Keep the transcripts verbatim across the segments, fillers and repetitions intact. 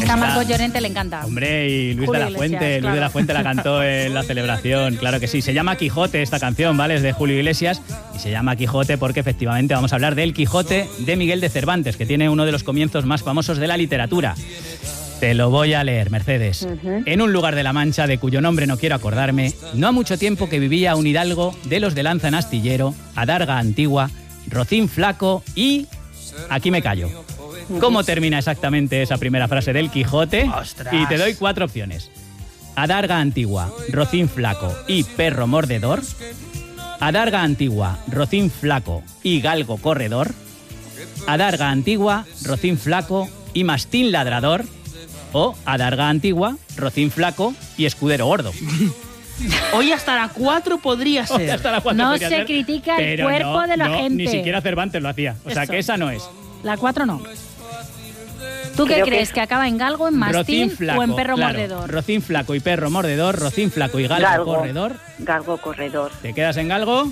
Esta a Marcos Llorente le encanta. Hombre, y Luis Julio de la Fuente, Iglesias, Luis claro. de la Fuente la cantó en la celebración, claro que sí. Se llama Quijote esta canción, ¿vale? Es de Julio Iglesias y se llama Quijote porque efectivamente vamos a hablar del Quijote de Miguel de Cervantes, que tiene uno de los comienzos más famosos de la literatura. Te lo voy a leer, Mercedes. Uh-huh. En un lugar de la Mancha, de cuyo nombre no quiero acordarme, no ha mucho tiempo que vivía un hidalgo de los de lanza en astillero, adarga antigua, rocín flaco y... Aquí me callo. ¿Cómo termina exactamente esa primera frase del Quijote? ¡Ostras! Y te doy cuatro opciones. Adarga antigua, rocín flaco y perro mordedor. Adarga antigua, rocín flaco y galgo corredor. Adarga antigua, rocín flaco y mastín ladrador. O adarga antigua, rocín flaco y escudero gordo. Hoy hasta la cuatro podría ser. Hoy hasta la cuatro No podría se ser, critica el pero cuerpo no, de la no, gente. Ni siquiera Cervantes lo hacía. O sea Eso. que esa no es. La cuatro no. ¿Tú qué Creo crees? que... ¿Que acaba en galgo, en mastín Rocín flaco, o en perro claro. mordedor? Rocín flaco y perro mordedor, rocín flaco y galgo, Galgo. corredor. Galgo corredor. ¿Te quedas en galgo?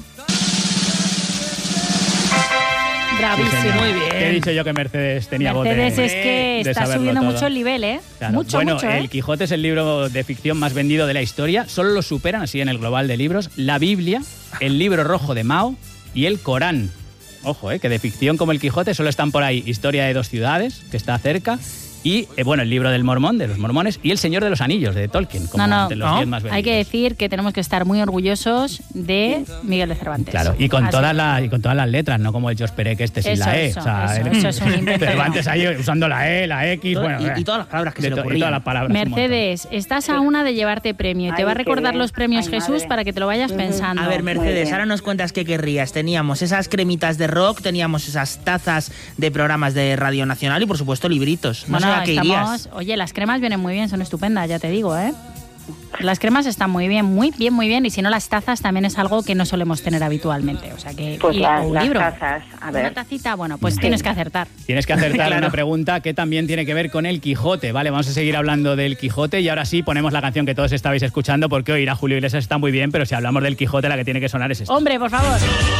Bravísimo. Sí, Muy bien. He dicho yo que Mercedes tenía Mercedes bote es que de está saberlo subiendo todo. mucho el nivel, ¿eh? Claro. Mucho, bueno, mucho, ¿eh? El Quijote es el libro de ficción más vendido de la historia. Solo lo superan, así en el global de libros, la Biblia, el libro rojo de Mao y el Corán. Ojo, ¿eh? Que de ficción como el Quijote solo están por ahí Historia de dos ciudades, que está cerca, y, eh, bueno, el libro del Mormón, de los mormones, y El Señor de los Anillos, de Tolkien, como No, no, de los no. diez más vendidos. Hay que decir que tenemos que estar muy orgullosos de Miguel de Cervantes. Claro, y con, Así. todas las, y con todas las letras, no como el Jos Perec este sin Eso, la E. eso, o sea, eso, el- eso es un invento. Cervantes ahí usando la E, la X, Todo- bueno... y, eh, y todas las palabras que de se le to- y ocurrían. todas las palabras, un montón. Mercedes, estás a una de llevarte premio. Te Ay, va a qué recordar bien. los premios Ay, Jesús madre. para que te lo vayas pensando. A ver, Muy Mercedes, bien. ahora nos cuentas qué querrías. Teníamos esas cremitas de rock, teníamos esas tazas de programas de Radio Nacional y, por supuesto, libritos. No Bueno, sé a qué estamos... irías. Oye, las cremas vienen muy bien, son estupendas, ya te digo, ¿eh? Las cremas están muy bien, muy bien, muy bien. Y si no, las tazas también es algo que no solemos tener habitualmente. O sea que... Pues y- las, o un las libro. tazas, a Una ver. tacita, bueno, pues Sí. tienes que acertar. Tienes que acertar Claro. una pregunta que también tiene que ver con el Quijote, ¿vale? Vamos a seguir hablando del Quijote y ahora sí ponemos la canción que todos estabais escuchando porque oír a Julio Iglesias está muy bien, pero si hablamos del Quijote la que tiene que sonar es esta. Hombre, por favor.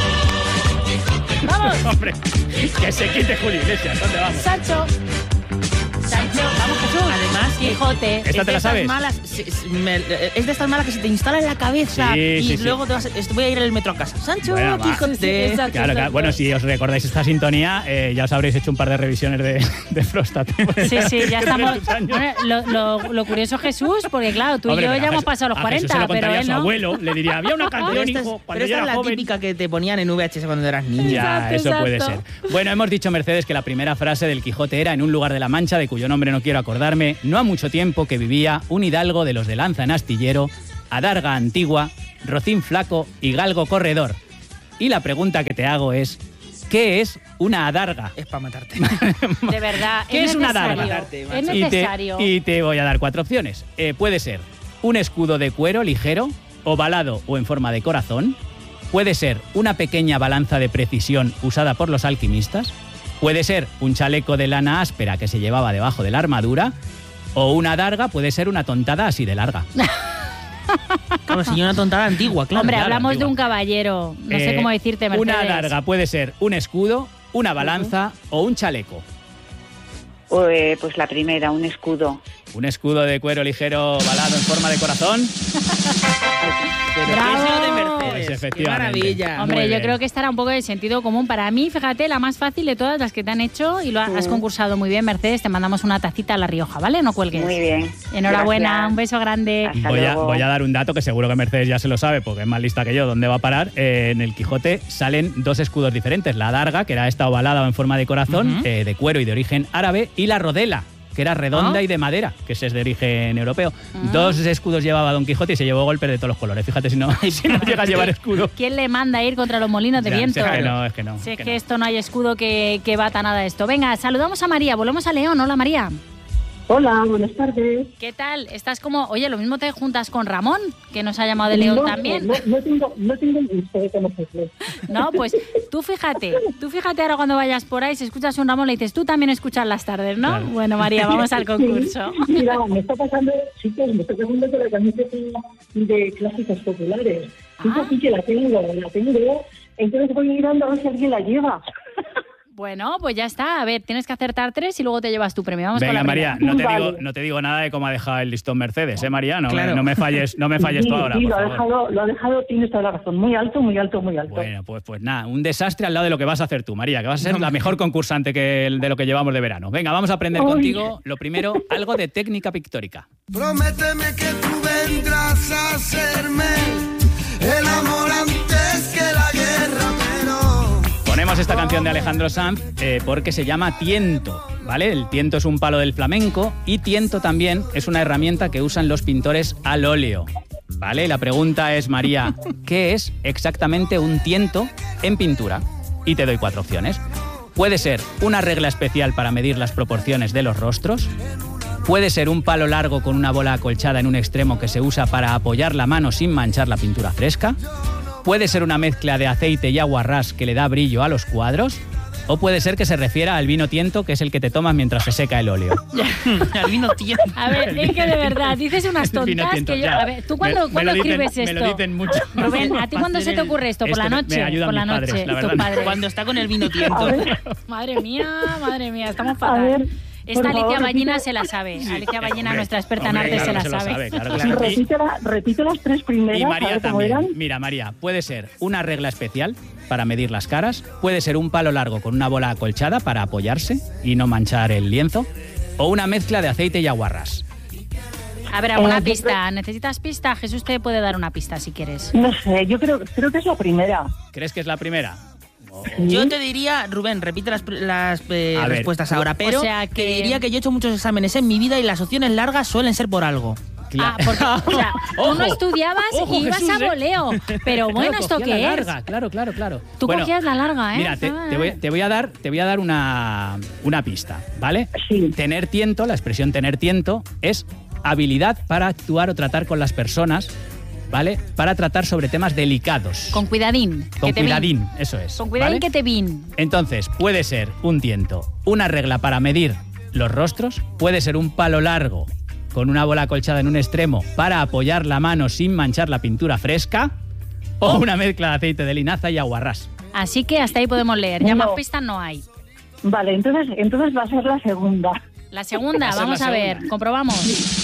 ¡Vamos! Hombre, que se quite Julio Iglesias, ¿dónde vamos? Sancho. Sancho, vamos Jesús. Además, Quijote. ¿Esta Es te de la estas sabes? malas- se- se- me- es de estas malas que se te instala en la cabeza Sí, y sí, sí. luego te vas, est- voy a ir en el metro a casa. Sancho, Bueno, va. Quijote. Sí, sí, exacto. Claro, claro. Bueno, si os recordáis esta sintonía, eh, ya os habréis hecho un par de revisiones de, de próstata. Sí, sí, ya estamos. Tres años. Bueno, lo, lo, lo curioso, Jesús, porque claro, tú Hombre, y yo pero ya a hemos Jesús- pasado los a Jesús cuarenta, se lo pero contaría a él su no. abuelo, le diría, había una Pero canción, esta es, hijo, cuando pero esta yo es era la joven. típica que te ponían en V H S cuando eras niño. Ya, Exacto, eso puede ser. exacto. Bueno, hemos dicho, Mercedes, que la primera frase del Quijote era en un lugar de la Mancha, de cuyo nombre no quiero acordarme, no ha mucho tiempo que vivía un hidalgo de los de lanza en astillero, adarga antigua, rocín flaco y galgo corredor. Y la pregunta que te hago es, ¿qué es una adarga? Es para matarte. De verdad, ¿Qué es una necesario. adarga? Es Y te, necesario. y te voy a dar cuatro opciones. Eh, puede ser un escudo de cuero ligero, ovalado o en forma de corazón. Puede ser una pequeña balanza de precisión usada por los alquimistas. Puede ser un chaleco de lana áspera que se llevaba debajo de la armadura. O una adarga puede ser una tontada así de larga. Como si yo una tontada antigua, claro. Hombre, claro, hablamos antigua. de un caballero. No sé Eh, cómo decirte, Mercedes. Una adarga puede ser un escudo, una balanza o un chaleco. Eh, pues la primera, un escudo. Un escudo de cuero ligero ovalado en forma de corazón. Pero ¡Bravo! qué es lo de Pues Mercedes. Qué efectivamente. maravilla. Hombre, Muy yo bien. creo que esta era un poco de sentido común. Para mí, fíjate, la más fácil de todas las que te han hecho y lo has Mm. concursado muy bien, Mercedes. Te mandamos una tacita a La Rioja, ¿vale? No cuelgues. Muy bien. Enhorabuena, Gracias. un beso grande. Hasta Voy a, luego. voy a dar un dato que seguro que Mercedes ya se lo sabe porque es más lista que yo. ¿Dónde va a parar? Eh, en el Quijote salen dos escudos diferentes. La adarga, que era esta ovalada o en forma de corazón, Ujú. eh, de cuero y de origen árabe, y la rodela, que era redonda Ah. y de madera, que ese es de origen europeo. Ah. Dos escudos llevaba Don Quijote y se llevó golpes de todos los colores. Fíjate si no, si no llega a llevar escudo. ¿Quién le manda a ir contra los molinos de Ya, viento? si es que no, es que no. Si es que que no. esto no hay escudo que, que bata nada de esto. Venga, saludamos a María, volvemos a León. Hola, María. Hola, buenas tardes. ¿Qué tal? Estás como... Oye, lo mismo te juntas con Ramón, que nos ha llamado de León no, también. No, no tengo, no tengo el gusto de conocerle. No, pues tú fíjate, tú fíjate ahora cuando vayas por ahí, si escuchas un Ramón le dices, tú también escuchas las tardes, ¿no? Claro. Bueno, María, vamos al concurso. Sí, mira, me está pasando, chicos, me está pasando con la camiseta de clásicos populares. Ah. Digo, sí que la tengo, la tengo, entonces voy mirando a ver si alguien la lleva. Bueno, pues ya está. A ver, tienes que acertar tres y luego te llevas tu premio. Vamos Venga, con la María, primera. no te, Vale. digo, no te digo nada de cómo ha dejado el listón Mercedes, ¿eh, María? No, Claro. me, no me falles, no me falles Sí, tú ahora, sí, por lo ha, favor. dejado, lo ha dejado, tienes toda la razón. Muy alto, muy alto, muy alto. Bueno, pues, pues nada, un desastre al lado de lo que vas a hacer tú, María, que vas a ser la mejor concursante que el- de lo que llevamos de verano. Venga, vamos a aprender Uy. contigo, lo primero, algo de técnica pictórica. Prométeme que tú vendrás a hacerme el amor antes que la guerra, pero... Ponemos esta canción de Alejandro Sanz eh, porque se llama tiento, ¿vale? El tiento es un palo del flamenco y tiento también es una herramienta que usan los pintores al óleo, ¿vale? La pregunta es, María, ¿qué es exactamente un tiento en pintura? Y te doy cuatro opciones. Puede ser una regla especial para medir las proporciones de los rostros. Puede ser un palo largo con una bola acolchada en un extremo que se usa para apoyar la mano sin manchar la pintura fresca. Puede ser una mezcla de aceite y agua ras que le da brillo a los cuadros. O puede ser que se refiera al vino tiento, que es el que te tomas mientras se seca el óleo. Al vino tiento. A ver, es que de verdad, dices unas El vino tontas tiento, que yo... ya. A ver, ¿tú cuándo, Me- me cuándo lo dicen- escribes esto? Me lo dicen mucho. Rubén, ¿a ti cuándo se te ocurre esto? ¿Por Este la me- noche? me ayudan Por la mis padres, noche, la tus verdad. padres. Cuando está con el vino tiento. A ver, Madre mía, madre mía, estamos a fatal. ver. Esta por Alicia favor, Ballina repite- se la sabe. Alicia Ballina, Hombre, nuestra experta hombre, en arte, claro se la que se lo sabe. sabe, claro que sí. Repite, la- repite las tres primeras. Y a María ver cómo también. eran. Mira, María, puede ser una regla especial para medir las caras, puede ser un palo largo con una bola acolchada para apoyarse y no manchar el lienzo, o una mezcla de aceite y aguarrás. A ver, alguna Eh, yo pista. ¿Necesitas pista? Jesús te puede dar una pista si quieres. No sé, yo creo, creo que es la primera. ¿Crees que es la primera? Yo te diría, Rubén, repite las, las eh, A ver, respuestas ahora, pero o sea que- te diría que yo he hecho muchos exámenes en mi vida y las opciones largas suelen ser por algo. Ah, porque, o sea, tú no Ojo, estudiabas ojo, y ibas Jesús, a ¿eh? voleo. Pero bueno, Claro, ¿esto cogía qué la es? larga, claro, claro, claro. Tú Bueno, cogías la larga, ¿eh? Mira, te, Ah, te voy, te voy a dar, te voy a dar una, una pista, ¿vale? Sí. Tener tiento, la expresión tener tiento, es habilidad para actuar o tratar con las personas, ¿vale? Para tratar sobre temas delicados. Con cuidadín. Con que te vin. cuidadín, eso es. Con cuidadín ¿vale? que te vin. Entonces, puede ser un tiento, una regla para medir los rostros, puede ser un palo largo con una bola acolchada en un extremo para apoyar la mano sin manchar la pintura fresca, o una mezcla de aceite de linaza y aguarrás. Así que hasta ahí podemos leer. Ya No. más pistas no hay. Vale, entonces, entonces va a ser la segunda. La segunda, Va a ser vamos la a ver. segunda. Comprobamos.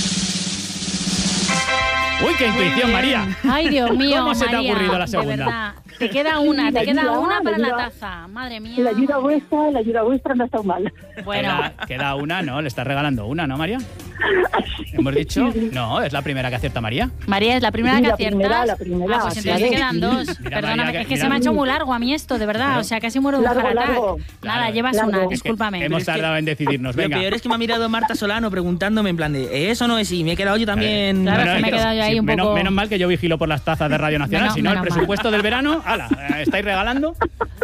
¡Uy, qué intuición, María! Ay, Dios mío, ¿Cómo se te ha María, ocurrido la de segunda? verdad. Te queda una, te La queda ayuda, una la para la ayuda. taza. Madre mía. La ayuda vuestra, la ayuda vuestra no ha estado mal. Bueno, Queda, queda una, ¿no? Le estás regalando una, ¿no, María? ¿Hemos dicho? No, es la primera que acierta María. María es la primera Sí, que la aciertas. primera, la primera, Ah, pues entonces claro. te quedan dos. Mira, Perdóname, María, que- es que mira. se me ha hecho muy largo a mí esto, de verdad. Claro. O sea, casi muero de un Largo, jaratac. largo. Nada, Claro. llevas Largo. una, Es que discúlpame. Hemos es que- tardado en decidirnos, Lo venga. peor es que me ha mirado Marta Solano preguntándome en plan de ¿eso no es? Y me he quedado yo también... Claro, Bueno, es que me he es quedado yo ahí un menos, poco- menos mal que yo vigilo por las tazas de Radio Nacional, Menos- si no, el menos mal. presupuesto del verano, ala, eh, estáis regalando.